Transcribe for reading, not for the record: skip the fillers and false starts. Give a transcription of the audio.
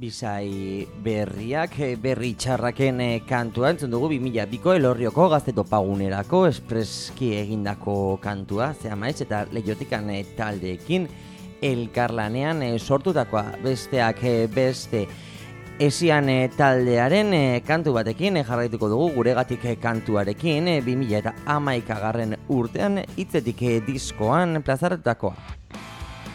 Bizai berriak, berri txarraken kantua entzun dugu 2002ko Elorrioko gazte topagunerako espreski egindako kantua, zea maiz eta Leiotikan taldeekin elkarlanean sortutakoa, besteak beste Esian taldearen kantu batekin jarraituko dugu guregatik kantuarekin 2011 urtean hitzetik diskoan plazaratakoa.